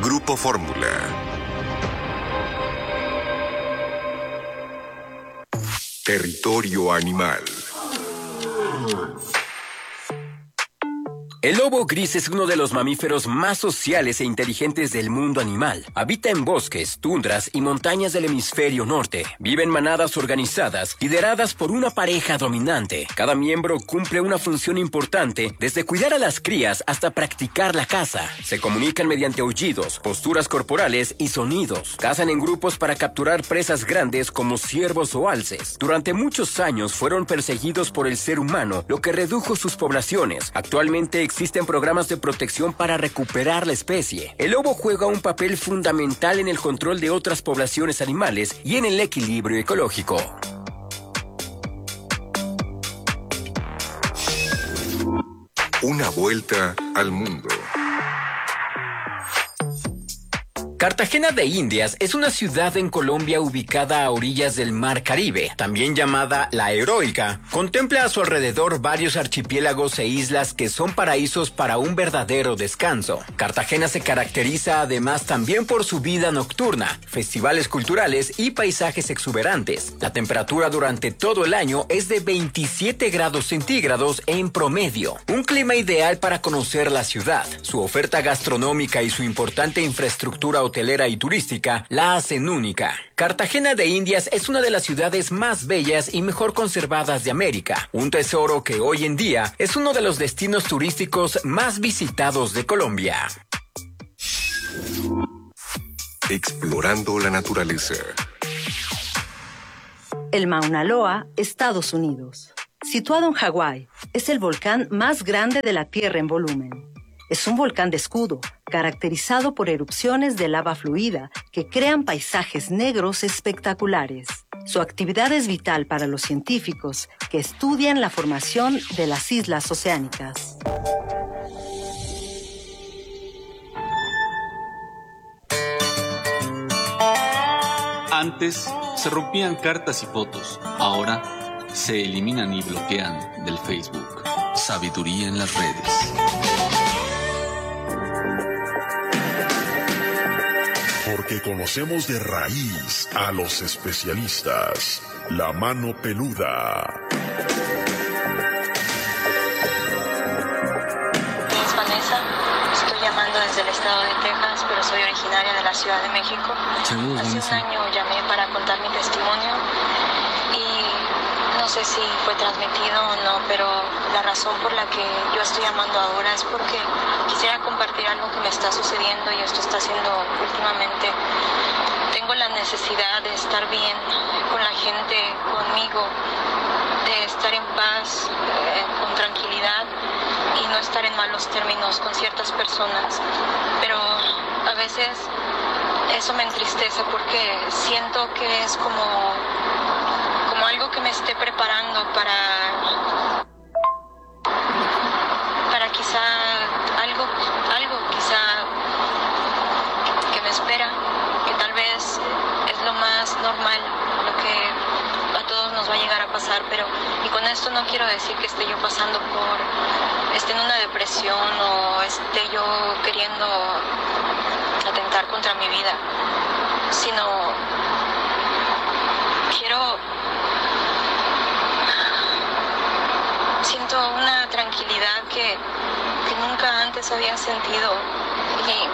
Grupo Fórmula. Territorio animal. El lobo gris es uno de los mamíferos más sociales e inteligentes del mundo animal. Habita en bosques, tundras y montañas del hemisferio norte. Vive en manadas organizadas, lideradas por una pareja dominante. Cada miembro cumple una función importante, desde cuidar a las crías hasta practicar la caza. Se comunican mediante aullidos, posturas corporales y sonidos. Cazan en grupos para capturar presas grandes como ciervos o alces. Durante muchos años fueron perseguidos por el ser humano, lo que redujo sus poblaciones. Actualmente existen programas de protección para recuperar la especie. El lobo juega un papel fundamental en el control de otras poblaciones animales y en el equilibrio ecológico. Una vuelta al mundo. Cartagena de Indias es una ciudad en Colombia ubicada a orillas del Mar Caribe, también llamada La Heroica. Contempla a su alrededor varios archipiélagos e islas que son paraísos para un verdadero descanso. Cartagena se caracteriza además también por su vida nocturna, festivales culturales y paisajes exuberantes. La temperatura durante todo el año es de 27 grados centígrados en promedio. Un clima ideal para conocer la ciudad. Su oferta gastronómica y su importante infraestructura hotelera y turística la hacen única. Cartagena de Indias es una de las ciudades más bellas y mejor conservadas de América, un tesoro que hoy en día es uno de los destinos turísticos más visitados de Colombia. Explorando la naturaleza. El Mauna Loa, Estados Unidos. Situado en Hawái, es el volcán más grande de la Tierra en volumen. Es un volcán de escudo, caracterizado por erupciones de lava fluida que crean paisajes negros espectaculares. Su actividad es vital para los científicos que estudian la formación de las islas oceánicas. Antes se rompían cartas y fotos, ahora se eliminan y bloquean del Facebook. Sabiduría en las redes. Porque conocemos de raíz a los especialistas. La mano peluda. Es Vanessa, estoy llamando desde el estado de Texas, pero soy originaria de la Ciudad de México. Saludos, Hace un año llamé para contar mi testimonio y no sé si fue transmitido o no, pero la razón por la que yo estoy llamando ahora es porque quisiera compartir algo que me está sucediendo y esto está haciendo últimamente. Tengo la necesidad de estar bien con la gente, conmigo, de estar en paz, con tranquilidad y no estar en malos términos con ciertas personas. Pero a veces eso me entristece porque siento que es como algo que me esté preparando para quizá algo quizá que me espera, que tal vez es lo más normal, lo que a todos nos va a llegar a pasar, y con esto no quiero decir que esté yo pasando esté en una depresión o esté yo queriendo atentar contra mi vida, sino siento una tranquilidad que nunca antes había sentido y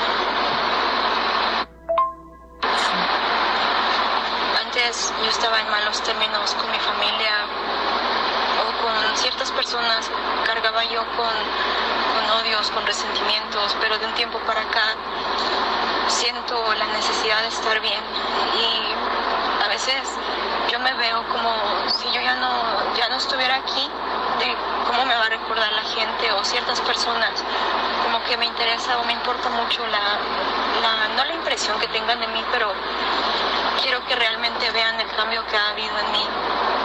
antes yo estaba en malos términos con mi familia o con ciertas personas, cargaba yo con odios, con resentimientos, pero de un tiempo para acá siento la necesidad de estar bien y a veces yo me veo como si yo ya no estuviera aquí, de cómo me va a recordar la gente o ciertas personas, como que me interesa o me importa mucho no la impresión que tengan de mí, pero quiero que realmente vean el cambio que ha habido en mí.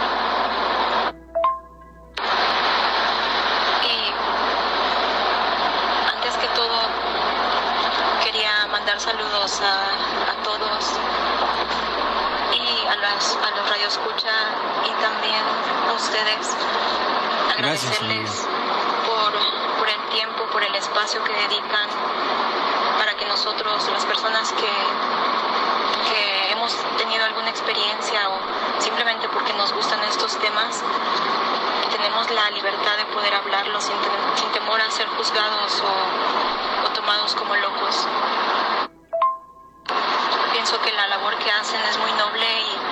Y antes que todo quería mandar saludos a todos y a los radioescucha y también a ustedes. Agradecerles por el tiempo, por el espacio que dedican para que nosotros, las personas que hemos tenido alguna experiencia o simplemente porque nos gustan estos temas, tenemos la libertad de poder hablarlos sin temor a ser juzgados o tomados como locos. Pienso que la labor que hacen es muy noble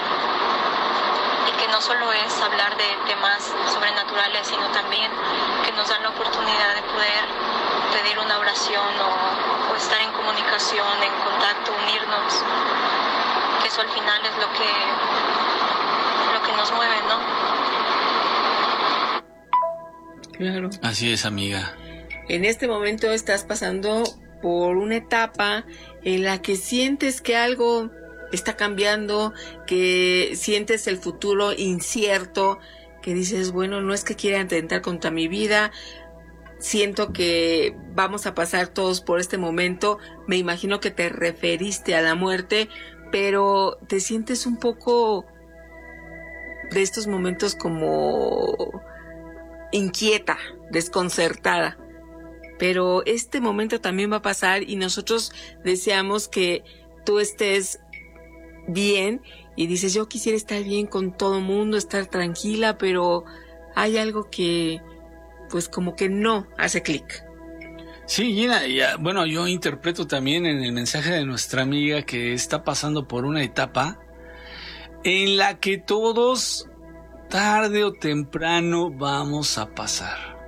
y que no solo es hablar de temas sobrenaturales, sino también que nos dan la oportunidad de poder pedir una oración o estar en comunicación, en contacto, unirnos, que eso al final es lo que nos mueve, ¿no? Claro. Así es, amiga. En este momento estás pasando por una etapa en la que sientes que algo está cambiando, que sientes el futuro incierto, que dices, bueno, no es que quiera atentar contra mi vida, siento que vamos a pasar todos por este momento. Me imagino que te referiste a la muerte, pero te sientes un poco de estos momentos como inquieta, desconcertada. Pero este momento también va a pasar y nosotros deseamos que tú estés bien y dices, yo quisiera estar bien con todo mundo, estar tranquila, pero hay algo que pues como que no hace clic. Sí, Gina, bueno, yo interpreto también en el mensaje de nuestra amiga que está pasando por una etapa en la que todos, tarde o temprano, vamos a pasar.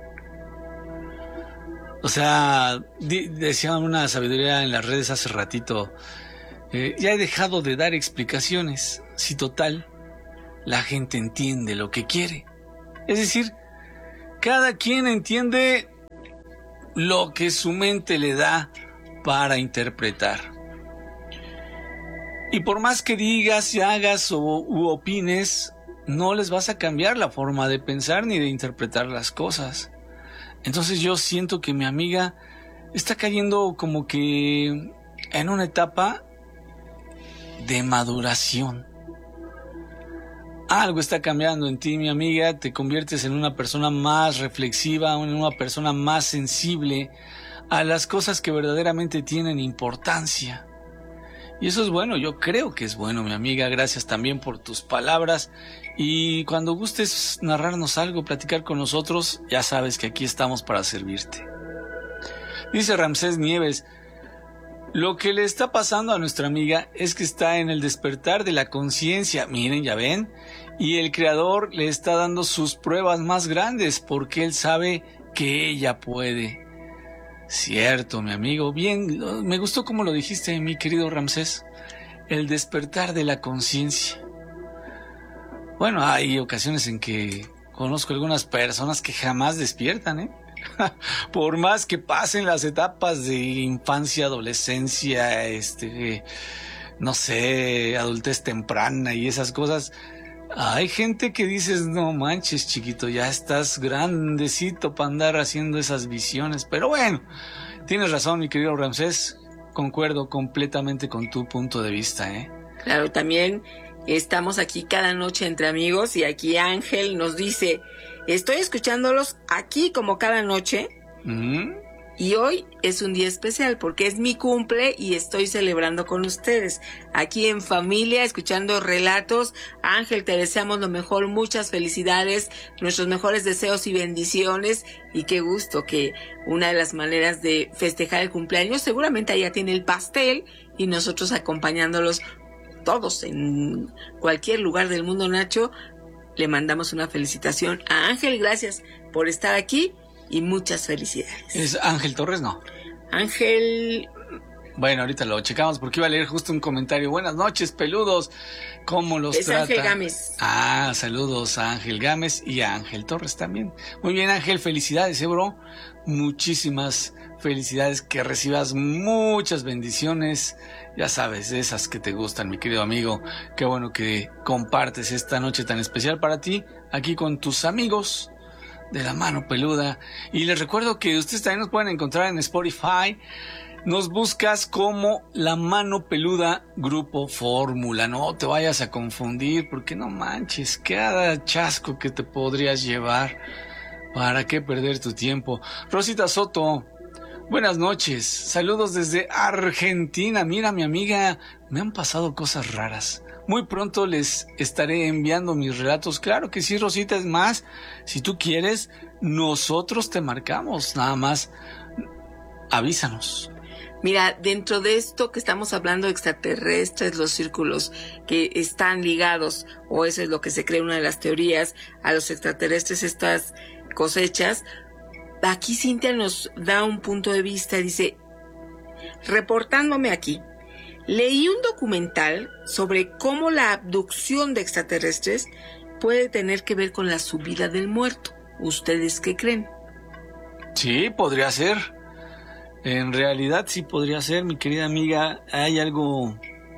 O sea, decía una sabiduría en las redes hace ratito, ya he dejado de dar explicaciones, si total, la gente entiende lo que quiere. Es decir, cada quien entiende lo que su mente le da para interpretar. Y por más que digas y hagas u opines, no les vas a cambiar la forma de pensar ni de interpretar las cosas. Entonces yo siento que mi amiga está cayendo como que en una etapa de maduración. Algo está cambiando en ti, mi amiga, te conviertes en una persona más reflexiva, en una persona más sensible a las cosas que verdaderamente tienen importancia. Y eso es bueno, yo creo que es bueno, mi amiga, gracias también por tus palabras. Y cuando gustes narrarnos algo, platicar con nosotros, ya sabes que aquí estamos para servirte. Dice Ramsés Nieves, lo que le está pasando a nuestra amiga es que está en el despertar de la conciencia, miren, ya ven, y el Creador le está dando sus pruebas más grandes porque Él sabe que ella puede. Cierto, mi amigo, bien, me gustó como lo dijiste, mi querido Ramsés, el despertar de la conciencia. Bueno, hay ocasiones en que conozco algunas personas que jamás despiertan, ¿eh? Por más que pasen las etapas de infancia, adolescencia, no sé, adultez temprana y esas cosas, hay gente que dices, no manches, chiquito, ya estás grandecito para andar haciendo esas visiones. Pero bueno, tienes razón, mi querido Ramsés, concuerdo completamente con tu punto de vista, ¿eh? Claro, también estamos aquí cada noche entre amigos y aquí Ángel nos dice, estoy escuchándolos aquí como cada noche y hoy es un día especial porque es mi cumple y estoy celebrando con ustedes. Aquí en familia, escuchando relatos. Ángel, te deseamos lo mejor, muchas felicidades, nuestros mejores deseos y bendiciones. Y qué gusto que una de las maneras de festejar el cumpleaños, seguramente allá tiene el pastel y nosotros acompañándolos todos en cualquier lugar del mundo, Nacho. Le mandamos una felicitación a Ángel, gracias por estar aquí y muchas felicidades. ¿Es Ángel Torres? No. Ángel... Bueno, ahorita lo checamos porque iba a leer justo un comentario. Buenas noches, peludos. ¿Cómo los trata? Es Ángel Gámez. Ah, saludos a Ángel Gámez y a Ángel Torres también. Muy bien, Ángel, felicidades, bro. Muchísimas felicidades, que recibas muchas bendiciones. Ya sabes, esas que te gustan, mi querido amigo. Qué bueno que compartes esta noche tan especial para ti, aquí con tus amigos de La Mano Peluda. Y les recuerdo que ustedes también nos pueden encontrar en Spotify. Nos buscas como La Mano Peluda Grupo Fórmula. No te vayas a confundir, porque no manches, cada chasco que te podrías llevar. ¿Para qué perder tu tiempo? Rosita Soto, Buenas noches, saludos desde Argentina. Mira, mi amiga, me han pasado cosas raras. Muy pronto les estaré enviando mis relatos. Claro que sí, Rosita, es más, si tú quieres, nosotros te marcamos, nada más avísanos. Mira, dentro de esto que estamos hablando de extraterrestres, los círculos que están ligados, o eso es lo que se cree, una de las teorías, a los extraterrestres, estas cosechas, aquí Cintia nos da un punto de vista, dice, reportándome aquí, leí un documental sobre cómo la abducción de extraterrestres puede tener que ver con la subida del muerto. ¿Ustedes qué creen? Sí, podría ser. En realidad sí podría ser, mi querida amiga. Hay algo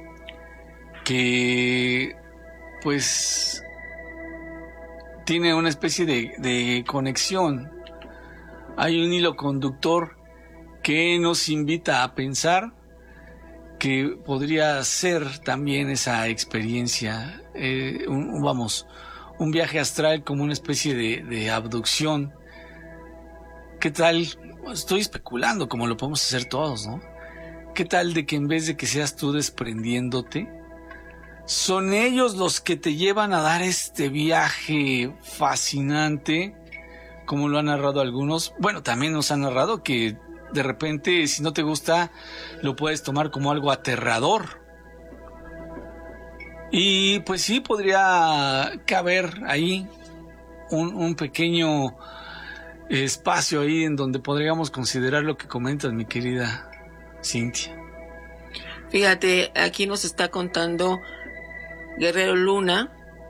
que, pues, tiene una especie de conexión. Hay un hilo conductor que nos invita a pensar que podría ser también esa experiencia, un viaje astral como una especie de abducción. ¿Qué tal? Estoy especulando, como lo podemos hacer todos, ¿no? ¿Qué tal de que en vez de que seas tú desprendiéndote, son ellos los que te llevan a dar este viaje fascinante, como lo han narrado algunos? Bueno, también nos han narrado que de repente, si no te gusta, lo puedes tomar como algo aterrador. Y pues sí, podría caber ahí un pequeño espacio ahí en donde podríamos considerar lo que comentas, mi querida Cintia. Fíjate, aquí nos está contando Guerrero Luna.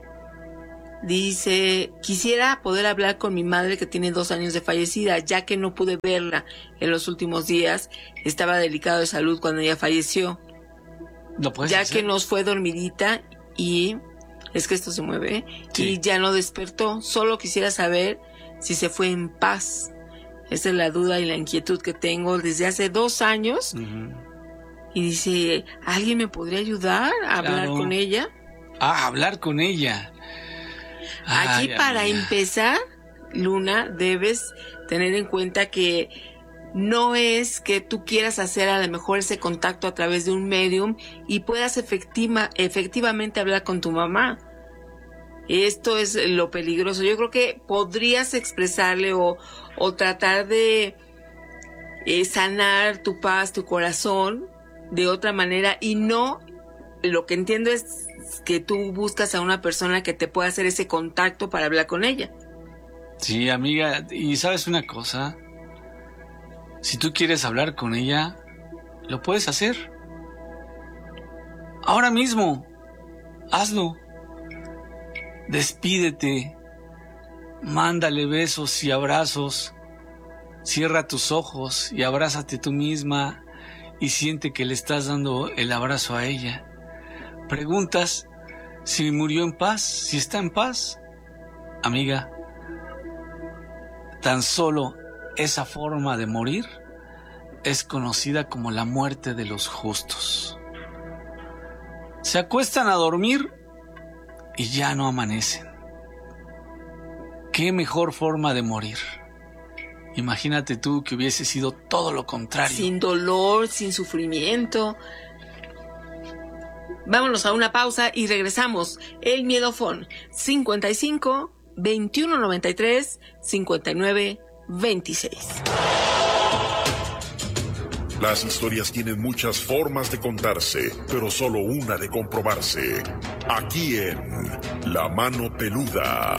Dice, quisiera poder hablar con mi madre que tiene 2 años de fallecida, ya que no pude verla en los últimos días. Estaba delicado de salud cuando ella falleció. ¿Lo puedes ya hacer? Que nos fue dormidita y es que esto se mueve, sí. Y ya no despertó. Solo quisiera saber si se fue en paz. Esa es la duda y la inquietud que tengo desde hace 2 años. Uh-huh. Y dice, ¿alguien me podría ayudar a hablar con ella? Ah, hablar con ella. Aquí para empezar, Luna, debes tener en cuenta que no es que tú quieras hacer a lo mejor ese contacto a través de un medium y puedas efectivamente hablar con tu mamá. Esto es lo peligroso. Yo creo que podrías expresarle o tratar de sanar tu paz, tu corazón de otra manera, y no, lo que entiendo es que tú buscas a una persona que te pueda hacer ese contacto para hablar con ella. Sí, amiga, y ¿sabes una cosa? Si tú quieres hablar con ella, lo puedes hacer. Ahora mismo, hazlo. Despídete, mándale besos y abrazos, cierra tus ojos y abrázate tú misma y siente que le estás dando el abrazo a ella. Preguntas si murió en paz, si está en paz. Amiga, tan solo esa forma de morir es conocida como la muerte de los justos. Se acuestan a dormir y ya no amanecen. ¿Qué mejor forma de morir? Imagínate tú que hubiese sido todo lo contrario. Sin dolor, sin sufrimiento. Vámonos a una pausa y regresamos. El Miedofón 55 21 93 59 26. Las historias tienen muchas formas de contarse, pero solo una de comprobarse. Aquí en La Mano Peluda.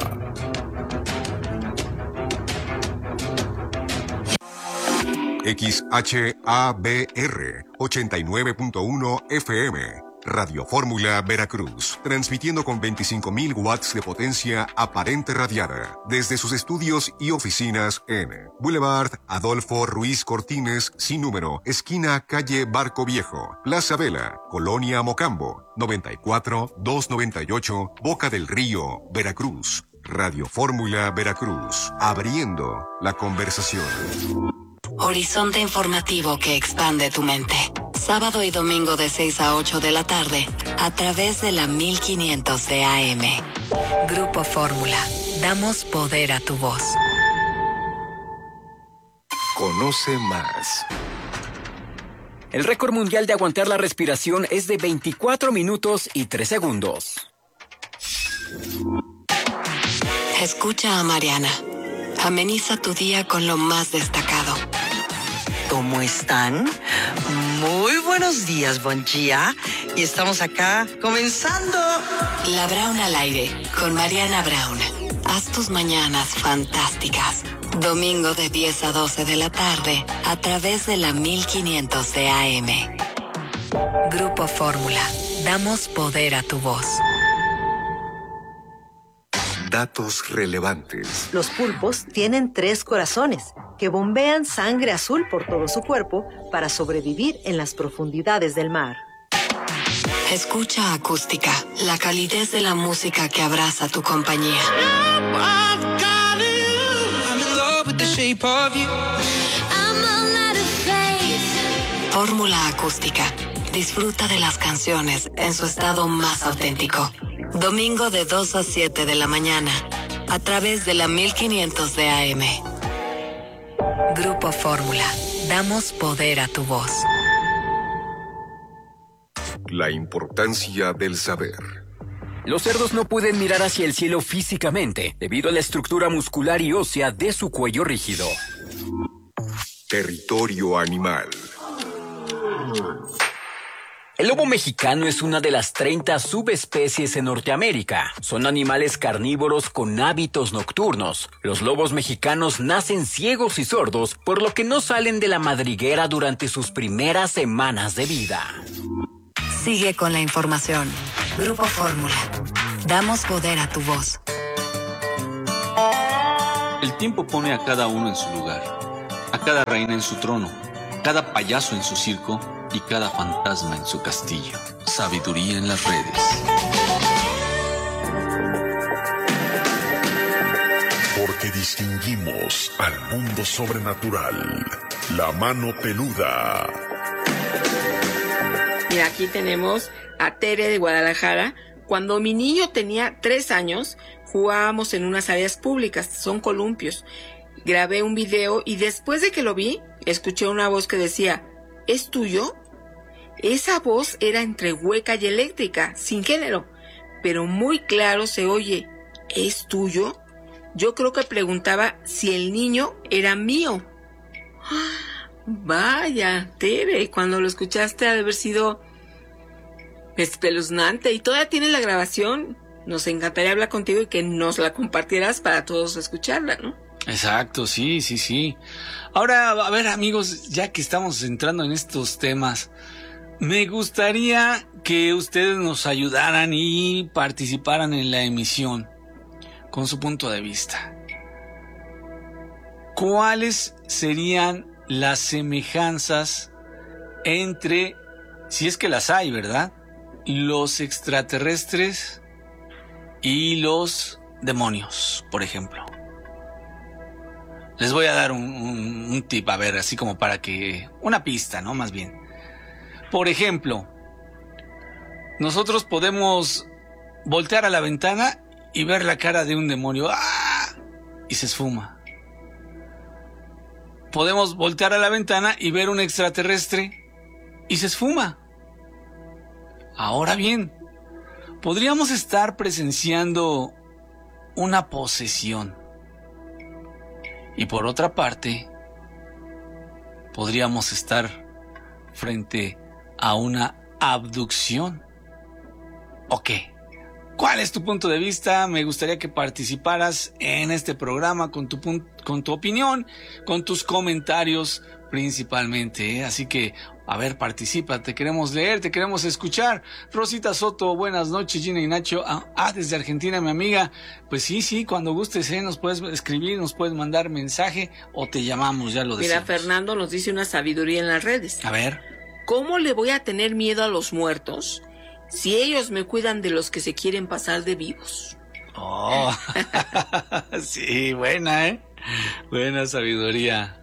XHABR 89.1 FM. Radio Fórmula Veracruz, transmitiendo con 25.000 watts de potencia aparente radiada desde sus estudios y oficinas en Boulevard Adolfo Ruiz Cortines, sin número, esquina calle Barco Viejo, Plaza Vela, Colonia Mocambo, 94-298, Boca del Río, Veracruz. Radio Fórmula Veracruz, abriendo la conversación. Horizonte informativo que expande tu mente. Sábado y domingo de 6 a 8 de la tarde, a través de la 1500 de AM. Grupo Fórmula. Damos poder a tu voz. Conoce más El récord mundial de aguantar la respiración es de 24 minutos y 3 segundos. Escucha a Mariana. Ameniza tu día con lo más destacado. ¿Cómo están? Muy buenos días, buen día. Y estamos acá comenzando. La Brown al aire con Mariana Brown. Haz tus mañanas fantásticas. Domingo de 10 a 12 de la tarde a través de la 1500 de AM. Grupo Fórmula. Damos poder a tu voz. Datos relevantes. Los pulpos tienen 3 corazones que bombean sangre azul por todo su cuerpo para sobrevivir en las profundidades del mar. Escucha Acústica, la calidez de la música que abraza tu compañía. Fórmula Acústica. Disfruta de las canciones en su estado más auténtico. Domingo de 2 a 7 de la mañana, a través de la 1500 de AM. Grupo Fórmula. Damos poder a tu voz. La importancia del saber. Los cerdos no pueden mirar hacia el cielo físicamente, debido a la estructura muscular y ósea de su cuello rígido. Territorio animal. El lobo mexicano es una de las 30 subespecies en Norteamérica. Son animales carnívoros con hábitos nocturnos. Los lobos mexicanos nacen ciegos y sordos, por lo que no salen de la madriguera durante sus primeras semanas de vida. Sigue con la información. Grupo Fórmula. Damos poder a tu voz. El tiempo pone a cada uno en su lugar, a cada reina en su trono, cada payaso en su circo y cada fantasma en su castillo. Sabiduría en las redes. Porque distinguimos al mundo sobrenatural. La mano peluda. Y aquí tenemos a Tere de Guadalajara. Cuando mi niño tenía 3 años, jugábamos en unas áreas públicas, son columpios. Grabé un video y después de que lo vi, escuché una voz que decía, ¿es tuyo? Esa voz era entre hueca y eléctrica, sin género, pero muy claro se oye, ¿es tuyo? Yo creo que preguntaba si el niño era mío. Vaya, Tere, cuando lo escuchaste ha de haber sido espeluznante y todavía tienes la grabación. Nos encantaría hablar contigo y que nos la compartieras para todos escucharla, ¿no? Exacto, sí. Ahora, a ver, amigos, ya que estamos entrando en estos temas, me gustaría que ustedes nos ayudaran y participaran en la emisión con su punto de vista. ¿Cuáles serían las semejanzas entre, si es que las hay, ¿verdad?, los extraterrestres y los demonios, por ejemplo? Les voy a dar un tip, a ver, así como para que... una pista, ¿no? Más bien. Por ejemplo, nosotros podemos voltear a la ventana y ver la cara de un demonio. ¡Ah! Y se esfuma. Podemos voltear a la ventana y ver un extraterrestre y se esfuma. Ahora bien, podríamos estar presenciando una posesión. Y por otra parte, podríamos estar frente a una abducción. ¿O qué? ¿Cuál es tu punto de vista? Me gustaría que participaras en este programa con tu opinión, con tus comentarios principalmente, ¿eh? Así que, a ver, participa, te queremos leer, te queremos escuchar. Rosita Soto, buenas noches, Gina y Nacho. Desde Argentina, mi amiga. Pues sí, cuando gustes, nos puedes escribir, nos puedes mandar mensaje o te llamamos, ya lo decimos. Mira, Fernando nos dice una sabiduría en las redes. A ver. ¿Cómo le voy a tener miedo a los muertos si ellos me cuidan de los que se quieren pasar de vivos? Oh, sí, buena, ¿eh? Buena sabiduría.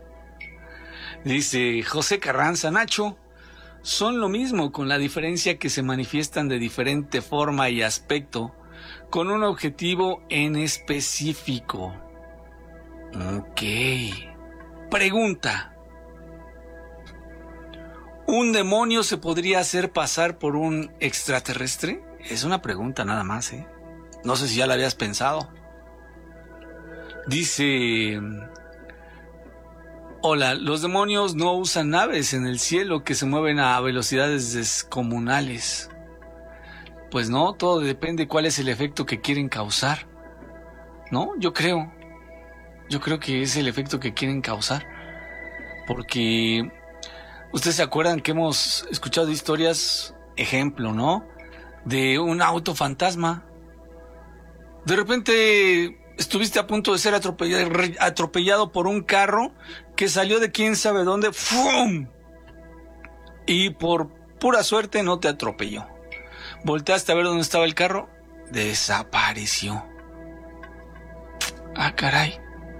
Dice José Carranza, Nacho, son lo mismo con la diferencia que se manifiestan de diferente forma y aspecto, con un objetivo en específico. Ok. Pregunta. ¿Un demonio se podría hacer pasar por un extraterrestre? Es una pregunta nada más, ¿eh? No sé si ya la habías pensado. Dice... Hola, los demonios no usan naves en el cielo que se mueven a velocidades descomunales. Pues no, todo depende cuál es el efecto que quieren causar. ¿No? Yo creo que es el efecto que quieren causar. Porque... ¿Ustedes se acuerdan que hemos escuchado historias, ejemplo, ¿no? De un auto fantasma. De repente estuviste a punto de ser atropellado por un carro que salió de quién sabe dónde, ¡fum! Y por pura suerte no te atropelló. Volteaste a ver dónde estaba el carro, desapareció. Ah, caray.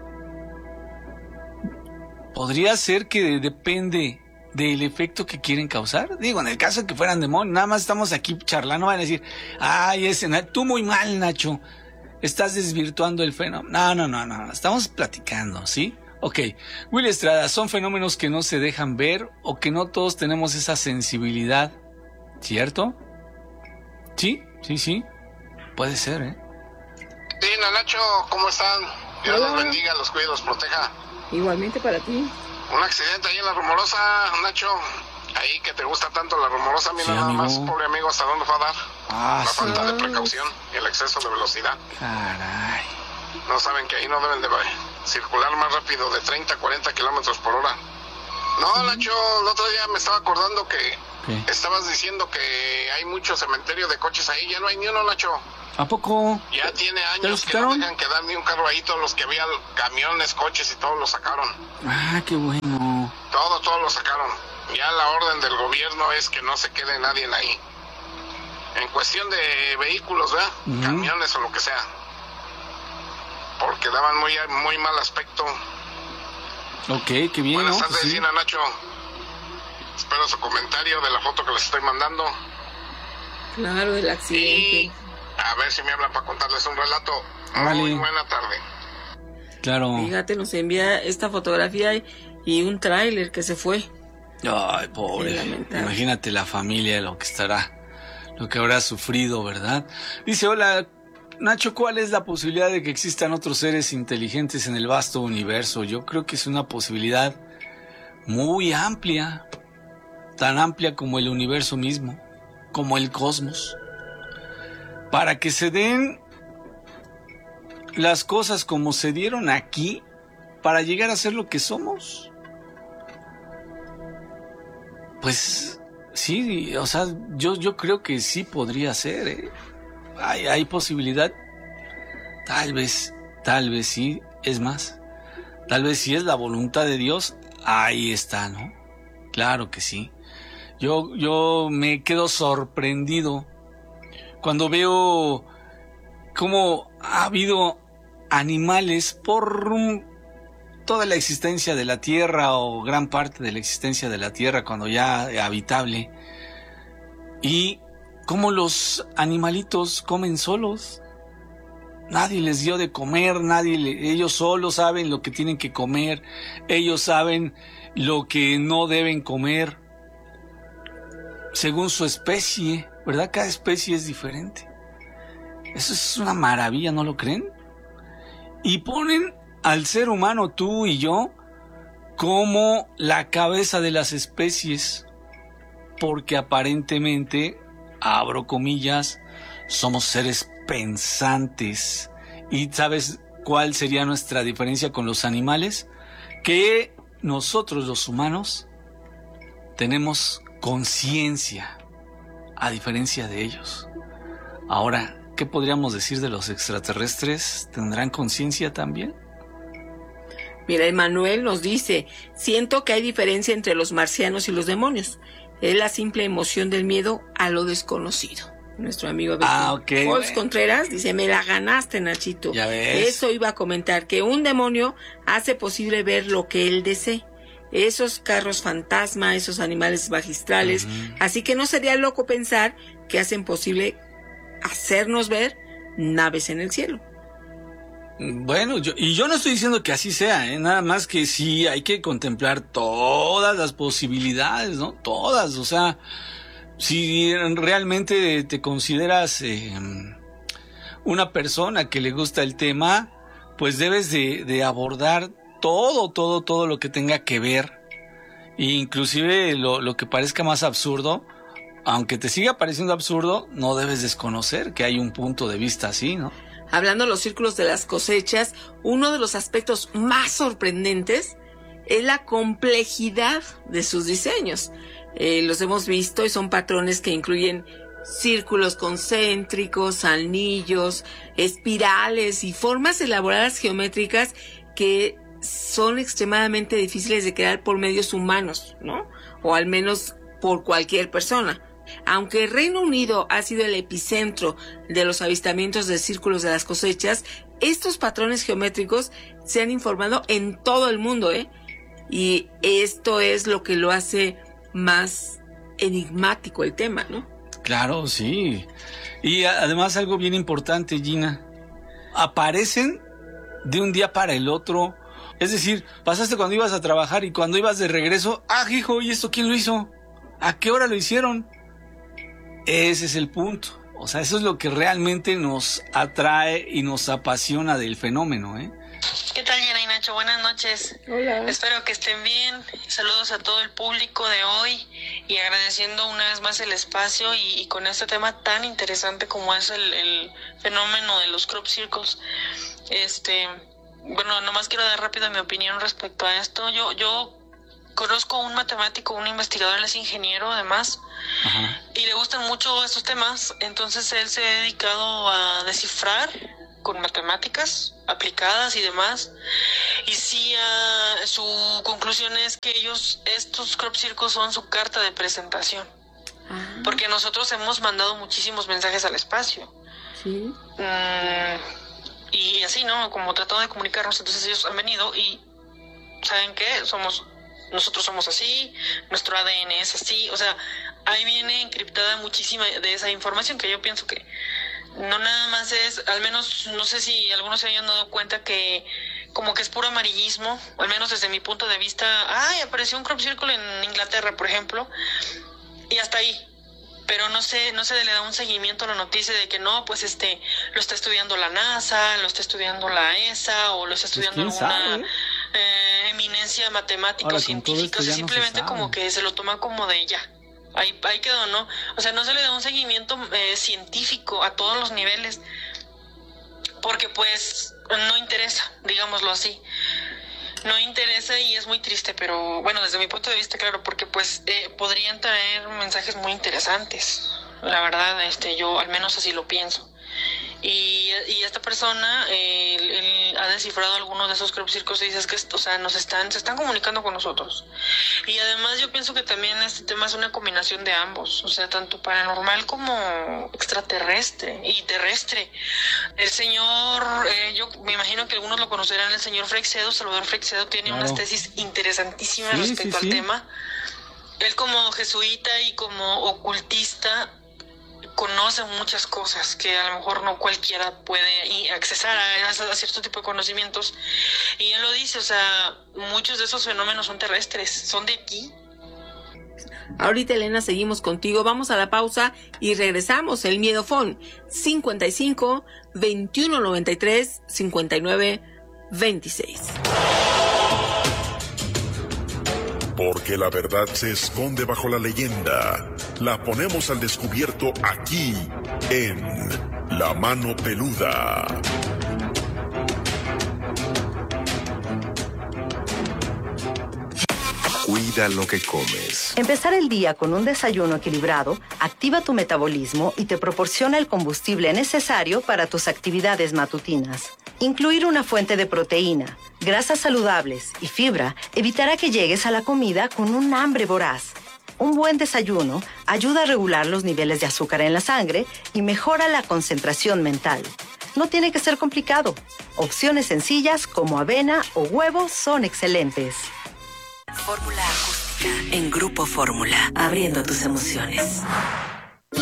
Podría ser que depende del efecto que quieren causar. Digo, en el caso de que fueran demonios, nada más estamos aquí charlando, van a decir, ay, tú muy mal, Nacho, estás desvirtuando el fenómeno. No, estamos platicando, ¿sí? Ok, Willy Estrada, son fenómenos que no se dejan ver o que no todos tenemos esa sensibilidad, ¿cierto? Sí, puede ser, ¿eh? Sí, Nacho, ¿cómo están? Dios los bendiga, los cuide, los proteja. Igualmente para ti. Un accidente ahí en La Rumorosa, Nacho. Ahí que te gusta tanto La Rumorosa, mira sí, nada amigo. Más, pobre amigo, ¿hasta dónde va a dar? La falta de precaución y el exceso de velocidad. Caray. No saben que ahí no deben de circular más rápido de 30 a 40 kilómetros por hora. No, Nacho, el otro día me estaba acordando que estabas diciendo que hay mucho cementerio de coches ahí. Ya no hay ni uno, Nacho. ¿A poco? Ya tiene años que no dejan quedar ni un carro ahí. Todos los que había, camiones, coches y todos los sacaron. Ah, qué bueno. Todos los sacaron. Ya la orden del gobierno es que no se quede nadie ahí. En cuestión de vehículos, ¿verdad? Camiones o lo que sea. Porque daban muy mal aspecto. Ok, qué bien. Buenas ¿no? tardes, sí. Nacho. Espero su comentario de la foto que les estoy mandando. Claro, del accidente. Y a ver si me hablan para contarles un relato. Vale. Muy buena tarde. Claro. Fíjate, nos envía esta fotografía y un tráiler que se fue. Ay, pobre. Imagínate la familia, lo que habrá sufrido, ¿verdad? Dice, hola, Nacho, ¿cuál es la posibilidad de que existan otros seres inteligentes en el vasto universo? Yo creo que es una posibilidad muy amplia, tan amplia como el universo mismo, como el cosmos. Para que se den las cosas como se dieron aquí, para llegar a ser lo que somos. Pues sí, o sea, yo creo que sí podría ser, ¿eh? Hay posibilidad. Tal vez sí. Es más, tal vez si es la voluntad de Dios, ahí está, ¿no? Claro que sí. Yo me quedo sorprendido cuando veo cómo ha habido animales por toda la existencia de la Tierra o gran parte de la existencia de la Tierra cuando ya habitable, y cómo los animalitos comen solos. Nadie les dio de comer, ellos solos saben lo que tienen que comer, ellos saben lo que no deben comer, según su especie, ¿verdad? Cada especie es diferente. Eso es una maravilla, ¿no lo creen? Y ponen al ser humano, tú y yo, como la cabeza de las especies, porque aparentemente, abro comillas, somos seres pensantes. ¿Y sabes cuál sería nuestra diferencia con los animales? Que nosotros los humanos tenemos conciencia, a diferencia de ellos. Ahora, ¿qué podríamos decir de los extraterrestres? ¿Tendrán conciencia también? Mira, Emanuel nos dice, siento que hay diferencia entre los marcianos y los demonios. Es la simple emoción del miedo a lo desconocido. Nuestro amigo Paul Contreras dice, me la ganaste, Nachito. Ya ves. Eso iba a comentar, que un demonio hace posible ver lo que él desee. Esos carros fantasma, esos animales magistrales. Así que no sería loco pensar que hacen posible hacernos ver naves en el cielo. Bueno, yo no estoy diciendo que así sea, nada más que sí hay que contemplar todas las posibilidades, ¿no? Todas, o sea, si realmente te consideras una persona que le gusta el tema, pues debes de abordar todo lo que tenga que ver, e inclusive lo que parezca más absurdo, aunque te siga pareciendo absurdo, no debes desconocer que hay un punto de vista así, ¿no? Hablando de los círculos de las cosechas, uno de los aspectos más sorprendentes es la complejidad de sus diseños. Los hemos visto y son patrones que incluyen círculos concéntricos, anillos, espirales y formas elaboradas geométricas que son extremadamente difíciles de crear por medios humanos, ¿no? O al menos por cualquier persona. Aunque el Reino Unido ha sido el epicentro de los avistamientos de círculos de las cosechas, estos patrones geométricos se han informado en todo el mundo, y esto es lo que lo hace más enigmático el tema, ¿no? Claro, sí. Y además algo bien importante, Gina, aparecen de un día para el otro. Es decir, pasaste cuando ibas a trabajar y cuando ibas de regreso, hijo, ¿y esto quién lo hizo? ¿A qué hora lo hicieron? Ese es el punto. O sea, eso es lo que realmente nos atrae y nos apasiona del fenómeno, ¿Qué tal, Gina y Nacho? Buenas noches. Hola. Espero que estén bien. Saludos a todo el público de hoy y agradeciendo una vez más el espacio y con este tema tan interesante como es el fenómeno de los crop circles. Bueno, nomás quiero dar rápido mi opinión respecto a esto. Yo conozco un matemático, un investigador, él es ingeniero además. Ajá. Y le gustan mucho estos temas, entonces él se ha dedicado a descifrar con matemáticas aplicadas y demás, y sí, su conclusión es que estos crop circles son su carta de presentación. Ajá. Porque nosotros hemos mandado muchísimos mensajes al espacio. Sí. Y así, ¿no? Como tratando de comunicarnos, entonces ellos han venido y ¿saben qué? Nosotros somos así, nuestro ADN es así, o sea, ahí viene encriptada muchísima de esa información que yo pienso que no nada más es, al menos no sé si algunos se hayan dado cuenta que como que es puro amarillismo, o al menos desde mi punto de vista, apareció un crop circle en Inglaterra, por ejemplo, y hasta ahí. Pero no se le da un seguimiento a la noticia de que no, pues lo está estudiando la NASA, lo está estudiando la ESA, o lo está estudiando alguna eminencia matemática o científica, o sea, simplemente como que se lo toma como de ya, ahí quedó, ¿no? O sea, no se le da un seguimiento científico a todos los niveles, porque pues no interesa, digámoslo así. No interesa y es muy triste, pero bueno, desde mi punto de vista, claro, porque pues podrían traer mensajes muy interesantes. La verdad, yo al menos así lo pienso. Y esta persona, él ha descifrado algunos de esos crop circles y dice que, o sea, se están comunicando con nosotros. Y además yo pienso que también este tema es una combinación de ambos, o sea, tanto paranormal como extraterrestre y terrestre. El señor, yo me imagino que algunos lo conocerán, el señor Freixedo, Salvador Freixedo, tiene unas tesis interesantísimas respecto al tema. Él como jesuita y como ocultista conoce muchas cosas que a lo mejor no cualquiera puede accesar a cierto tipo de conocimientos, y él lo dice, o sea, muchos de esos fenómenos son terrestres, son de aquí. Ahorita, Elena, seguimos contigo, vamos a la pausa y regresamos. El Miedofón 55 21 93 59 26. Porque la verdad se esconde bajo la leyenda. La ponemos al descubierto aquí, en La Mano Peluda. Cuida lo que comes. Empezar el día con un desayuno equilibrado activa tu metabolismo y te proporciona el combustible necesario para tus actividades matutinas. Incluir una fuente de proteína, grasas saludables y fibra evitará que llegues a la comida con un hambre voraz. Un buen desayuno ayuda a regular los niveles de azúcar en la sangre y mejora la concentración mental. No tiene que ser complicado. Opciones sencillas como avena o huevos son excelentes. Fórmula acústica en Grupo Fórmula, abriendo tus emociones.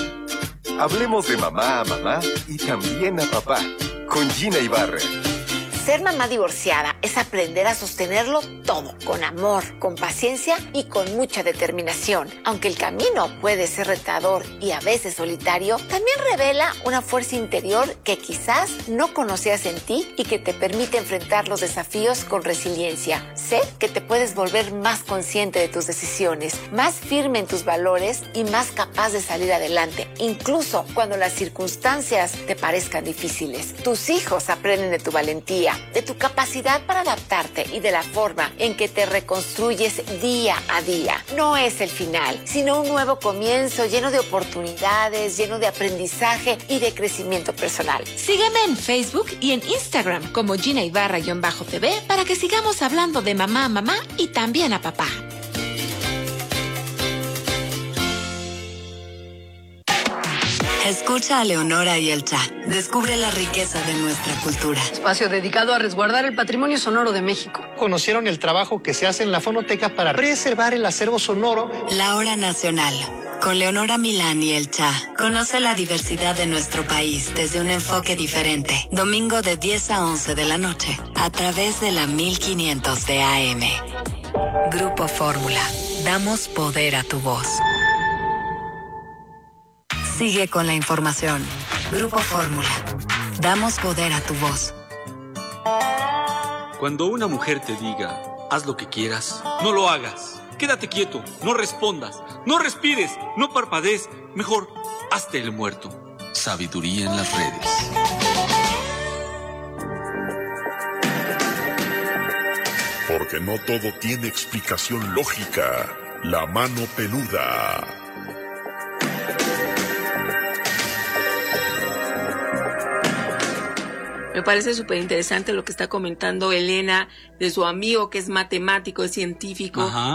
Hablemos de mamá a mamá y también a papá, con Gina Ibarra. Ser mamá divorciada es aprender a sostenerlo todo, con amor, con paciencia y con mucha determinación. Aunque el camino puede ser retador y a veces solitario, también revela una fuerza interior que quizás no conocías en ti y que te permite enfrentar los desafíos con resiliencia. Sé que te puedes volver más consciente de tus decisiones, más firme en tus valores y más capaz de salir adelante, incluso cuando las circunstancias te parezcan difíciles. Tus hijos aprenden de tu valentía, de tu capacidad para adaptarte y de la forma en que te reconstruyes día a día. No es el final, sino un nuevo comienzo lleno de oportunidades, lleno de aprendizaje y de crecimiento personal. Sígueme en Facebook y en Instagram como Gina Ibarra-TV para que sigamos hablando de mamá a mamá y también a papá. Escucha a Leonora y el Cha. Descubre la riqueza de nuestra cultura. Espacio dedicado a resguardar el patrimonio sonoro de México. Conocieron el trabajo que se hace en la fonoteca para preservar el acervo sonoro. La Hora Nacional. Con Leonora Milán y el Cha. Conoce la diversidad de nuestro país desde un enfoque diferente. Domingo de 10 a 11 de la noche. A través de la 1500 de AM. Grupo Fórmula. Damos poder a tu voz. Sigue con la información. Grupo Fórmula. Damos poder a tu voz. Cuando una mujer te diga, haz lo que quieras, no lo hagas. Quédate quieto, no respondas, no respires, no parpadees. Mejor, hazte el muerto. Sabiduría en las redes. Porque no todo tiene explicación lógica. La mano peluda. Me parece súper interesante lo que está comentando Elena de su amigo que es matemático, es científico. Ajá.